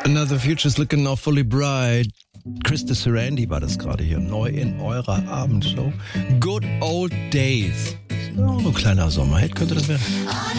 Another Future's Looking Now Fully Bright. Krista Sarandon war das gerade hier, neu in eurer Abendshow. Good Old Days. So ein kleiner Sommerhit könnte das werden.